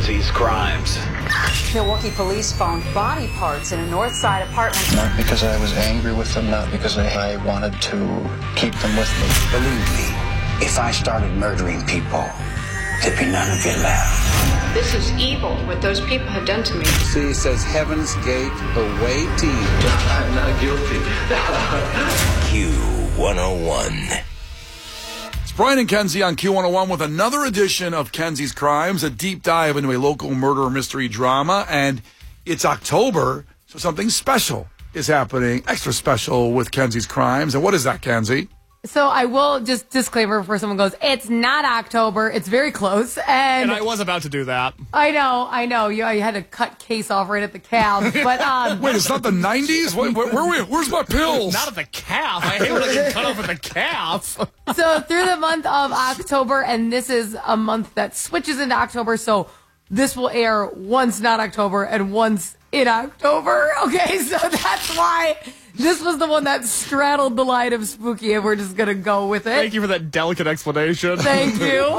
Kenzie's Crimes. Milwaukee police found body parts in a North Side apartment. Not because I was angry with them, not because I wanted to keep them with me. Believe me, if I started murdering people, there'd be none of you left. This is evil, what those people have done to me. C says Heaven's Gate awaiting. I'm not guilty. Q101. It's Brian and Kenzie on Q101 with another edition of Kenzie's Crimes, a deep dive into a local murder mystery drama. And it's October, so something special is happening, extra special with Kenzie's Crimes. And what is that, Kenzie? So I will just disclaimer before someone goes, it's not October. It's very close. And I was about to do that. I know. You had to cut case off right at the calf. But wait, it's not the 90s? Where's my pills? Not at the calf. I hate when I get cut off at the calf. So through the month of October, and this is a month that switches into October, so this will air once not October and once in October. Okay, so that's why this was the one that straddled the line of spooky, and we're just going to go with it. Thank you for that delicate explanation. Thank you.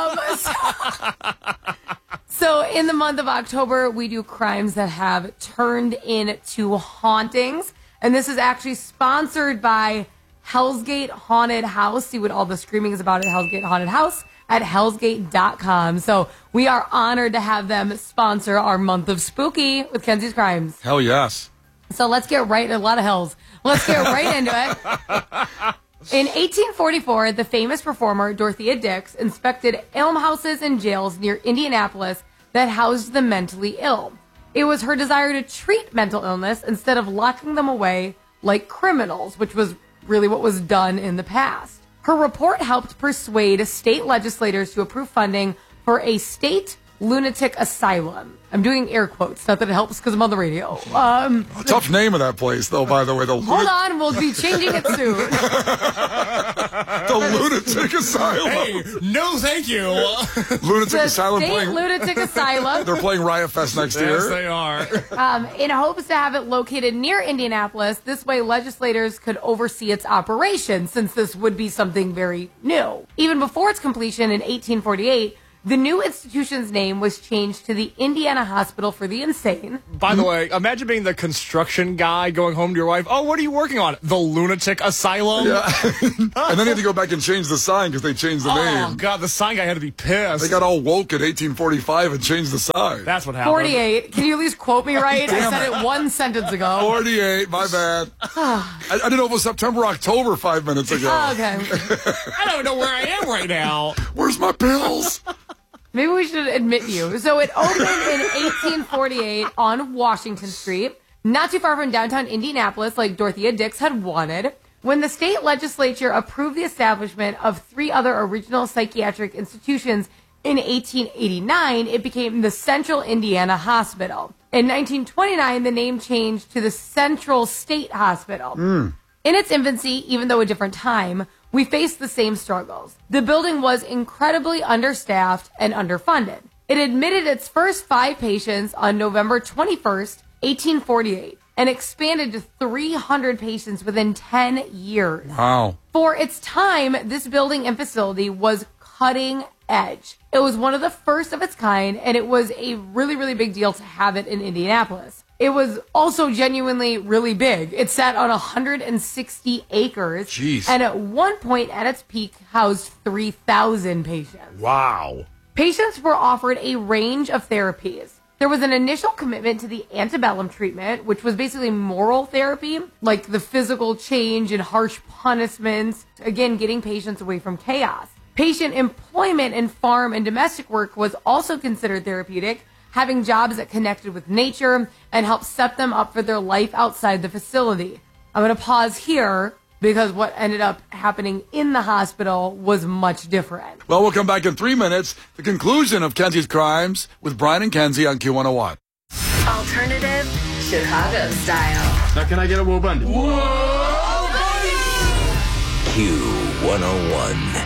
So in the month of October, we do crimes that have turned into hauntings. And this is actually sponsored by Hell's Gate Haunted House. See what all the screaming is about at Hell's Gate Haunted House at hellsgate.com. So we are honored to have them sponsor our month of spooky with Kenzie's Crimes. Hell yes. So let's get right, a lot of hells. Let's get right into it. In 1844, the famous performer Dorothea Dix inspected almhouses and jails near Indianapolis that housed the mentally ill. It was her desire to treat mental illness instead of locking them away like criminals, which was really what was done in the past. Her report helped persuade state legislators to approve funding for a state lunatic asylum. I'm doing air quotes, not that it helps because I'm on the radio. Tough name of that place, though, by the way. Hold on, we'll be changing it soon. The Lunatic Asylum. Hey, no thank you. Lunatic The Asylum state playing. lunatic asylum. They're playing Riot Fest next year. Yes, they are. In hopes to have it located near Indianapolis, this way legislators could oversee its operation, since this would be something very new. Even before its completion in 1848, the new institution's name was changed to the Indiana Hospital for the Insane. By the way, imagine being the construction guy going home to your wife. Oh, what are you working on? The Lunatic Asylum? Yeah. And then they had to go back and change the sign because they changed the name. Oh, God, the sign guy had to be pissed. They got all woke in 1845 and changed the sign. That's what happened. 48. Can you at least quote me right? I said it one sentence ago. 48, my bad. I didn't know it was September, October 5 minutes ago. Oh, okay. I don't know where I am right now. Where's my pills? Maybe we should admit you. So it opened in 1848 on Washington Street, not too far from downtown Indianapolis, like Dorothea Dix had wanted. When the state legislature approved the establishment of 3 other original psychiatric institutions in 1889, it became the Central Indiana Hospital. In 1929, the name changed to the Central State Hospital. In its infancy, even though a different time, we faced the same struggles. The building was incredibly understaffed and underfunded. It admitted its first 5 patients on November 21st, 1848, and expanded to 300 patients within 10 years. Wow. For its time, this building and facility was cutting edge. It was one of the first of its kind, and it was a really, really big deal to have it in Indianapolis. It was also genuinely really big. It sat on 160 acres. Jeez. And at one point at its peak housed 3,000 patients. Wow. Patients were offered a range of therapies. There was an initial commitment to the antebellum treatment, which was basically moral therapy, like the physical change and harsh punishments, again, getting patients away from chaos. Patient employment in farm and domestic work was also considered therapeutic, having jobs that connected with nature and helped set them up for their life outside the facility. I'm going to pause here because what ended up happening in the hospital was much different. Well, we'll come back in 3 minutes. The conclusion of Kenzie's Crimes with Brian and Kenzie on Q101. Alternative Chicago style. Now, can I get a Whoa Bundy? Q101.